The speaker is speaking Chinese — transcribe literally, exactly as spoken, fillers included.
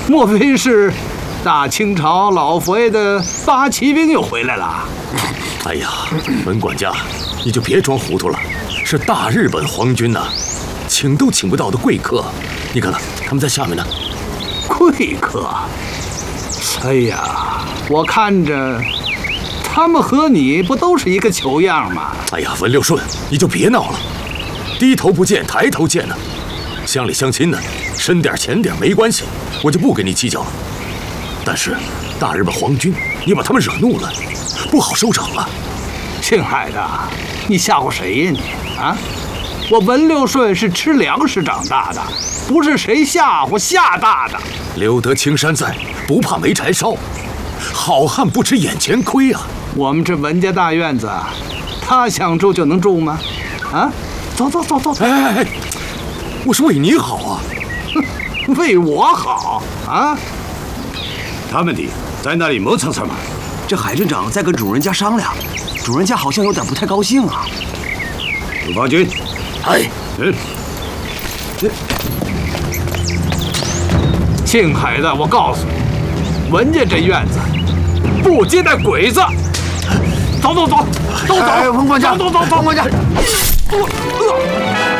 莫非是大清朝老佛爷的八旗兵又回来了？ 哎呀，文管家，你就别装糊涂了，是大日本皇军呐、啊，请都请不到的贵客。你看看，他们在下面呢。 贵客？哎呀，我看着他们和你不都是一个球样吗？ 哎呀，文六顺，你就别闹了，低头不见抬头见呢。乡里乡亲的，深点浅点没关系，我就不跟你计较了。但是大日本皇军，你把他们惹怒了，不好收场啊！ 姓海的，你吓唬谁呀你啊？我文六顺是吃粮食长大的，不是谁吓唬吓大的。 留得青山在，不怕没柴烧。好汉不吃眼前亏啊！ 我们这文家大院子，他想住就能住吗？啊，走走走走！ 哎哎哎，我是为你好啊！ 哼，为我好啊！ 他们的在那里磨蹭什么？ 这海镇长在跟主人家商量，主人家好像有点不太高兴啊。 鲁方军， 哎， 嗯， 姓海的，我告诉你，文家这院子不接待鬼子。走走走，都走！ 哎，文管家， 走走走走， 文管家。 呃